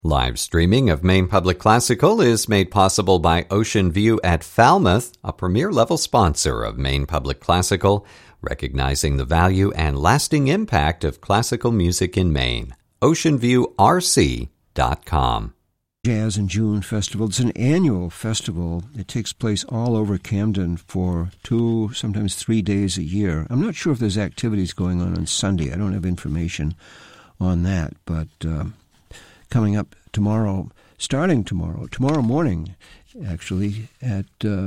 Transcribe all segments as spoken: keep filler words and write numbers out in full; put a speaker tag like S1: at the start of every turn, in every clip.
S1: Live streaming of Maine Public Classical is made possible by Ocean View at Falmouth, a premier-level sponsor of Maine Public Classical, recognizing the value and lasting impact of classical music in Maine. ocean view r c dot com.
S2: Jazz in June Festival. It's an annual festival. It takes place all over Camden for two, sometimes three days a year. I'm not sure if there's activities going on on Sunday. I don't have information on that, but uh, coming up tomorrow, starting tomorrow, tomorrow morning, actually, at uh,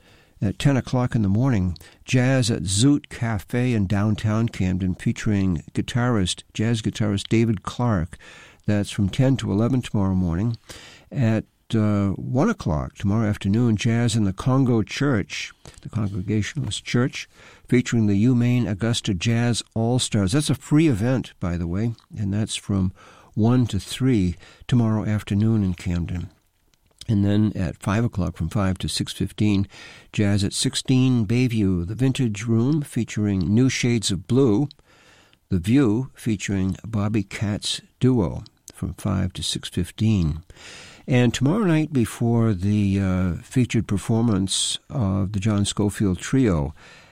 S2: at ten o'clock in the morning, Jazz at Zoot Cafe in downtown Camden, featuring guitarist, jazz guitarist David Clark. That's from ten to eleven tomorrow morning. At uh, one o'clock tomorrow afternoon, Jazz in the Congo Church, the Congregationalist Church, featuring the UMaine Augusta Jazz All-Stars. That's a free event, by the way, and that's from one to three tomorrow afternoon in Camden. And then at five o'clock, from five to six fifteen, Jazz at sixteen Bayview, the Vintage Room, featuring New Shades of Blue. The View, featuring Bobby Katz Duo, from five to six fifteen. And tomorrow night, before the uh, featured performance of the John Scofield Trio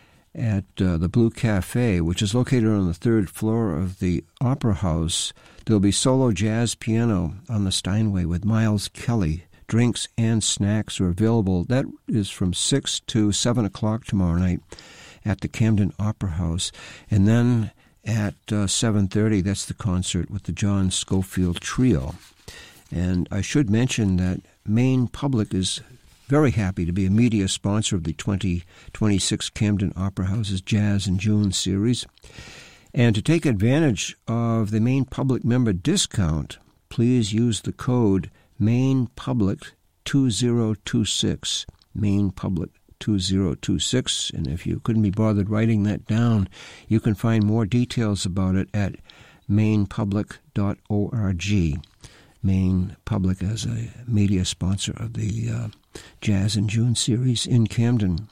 S2: at uh, the Blue Cafe, which is located on the third floor of the Opera House, there'll be solo jazz piano on the Steinway with Miles Kelly. Drinks and snacks are available. That is from six to seven o'clock tomorrow night at the Camden Opera House. And then at uh, seven thirty, that's the concert with the John Scofield Trio. And I should mention that Maine Public is very happy to be a media sponsor of the twenty twenty-six Camden Opera House's Jazz in June series. And to take advantage of the Maine Public member discount, please use the code Maine Public two zero two six, Maine Public two zero two six. And if you couldn't be bothered writing that down, you can find more details about it at maine public dot org. Maine Public as a media sponsor of the uh, Jazz in June series in Camden.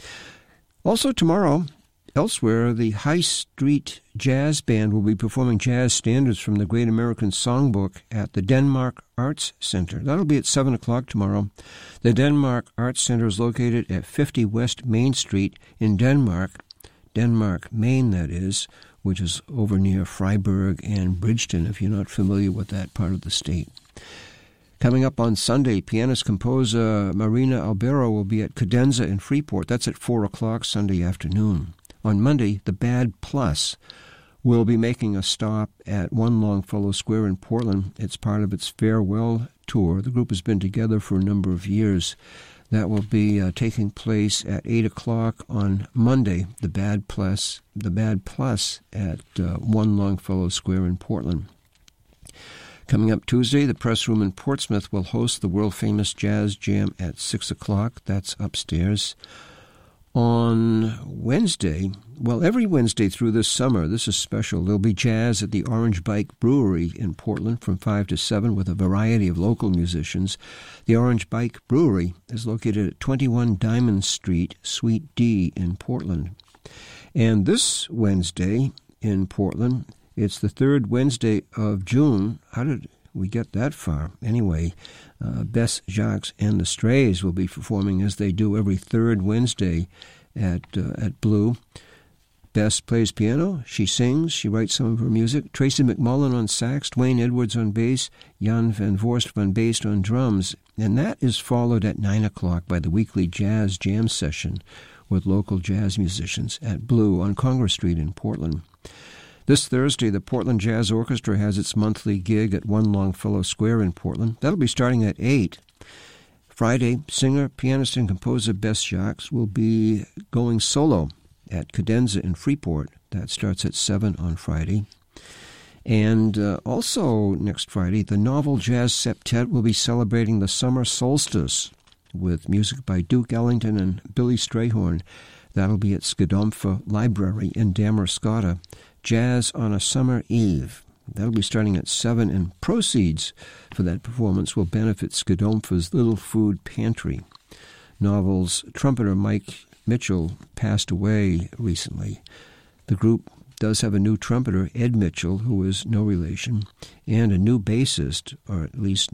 S2: Also tomorrow, elsewhere, the High Street Jazz Band will be performing jazz standards from the Great American Songbook at the Denmark Arts Center. That'll be at seven o'clock tomorrow. The Denmark Arts Center is located at fifty West Main Street in Denmark, Denmark, Maine, that is, which is over near Freiburg and Bridgeton, if you're not familiar with that part of the state. Coming up on Sunday, pianist-composer Marina Albero will be at Cadenza in Freeport. That's at four o'clock Sunday afternoon. On Monday, the Bad Plus will be making a stop at One Longfellow Square in Portland. It's part of its farewell tour. The group has been together for a number of years. That will be uh, taking place at eight o'clock on Monday, the Bad Plus, the Bad Plus at uh, One Longfellow Square in Portland. Coming up Tuesday, the Press Room in Portsmouth will host the world-famous Jazz Jam at six o'clock. That's upstairs. On Wednesday, well, every Wednesday through this summer, this is special, there'll be jazz at the Orange Bike Brewery in Portland from five to seven with a variety of local musicians. The Orange Bike Brewery is located at twenty-one Diamond Street, Suite D in Portland. And this Wednesday in Portland, it's the third Wednesday of June. How did we get that far? Anyway, uh, Bess Jacques and the Strays will be performing as they do every third Wednesday at uh, at Blue. Bess plays piano, she sings, she writes some of her music. Tracy McMullen on sax, Dwayne Edwards on bass, Jan van Voorst van Beest on drums. And that is followed at nine o'clock by the weekly Jazz Jam session with local jazz musicians at Blue on Congress Street in Portland. This Thursday, the Portland Jazz Orchestra has its monthly gig at One Longfellow Square in Portland. That'll be starting at eight. Friday, singer, pianist, and composer Bess Jacques will be going solo at Cadenza in Freeport. That starts at seven on Friday. And uh, also next Friday, the Novel Jazz Septet will be celebrating the summer solstice with music by Duke Ellington and Billy Strayhorn. That'll be at Scadomfa Library in Damerscotta. Jazz on a Summer Eve. That'll be starting at seven, and proceeds for that performance will benefit Scadomfa's Little Food Pantry. Novel's trumpeter Mike Mitchell passed away recently. The group does have a new trumpeter, Ed Mitchell, who is no relation, and a new bassist, or at least